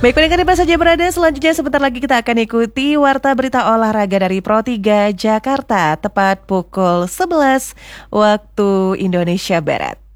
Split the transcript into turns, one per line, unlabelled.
Baik, pendengar di mana saja berada, selanjutnya sebentar lagi kita akan ikuti Warta Berita Olahraga dari Pro 3 Jakarta, tepat pukul 11 waktu Indonesia Barat.